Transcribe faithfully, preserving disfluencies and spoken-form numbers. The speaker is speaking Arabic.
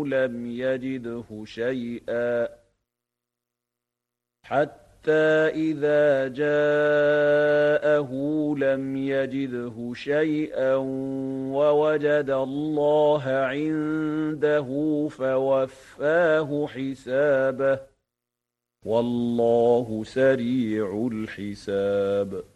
لم يجده شيئا حتى إذا جاءه لم يجده شيئا ووجد الله عنده فوفاه حسابه والله سريع الحساب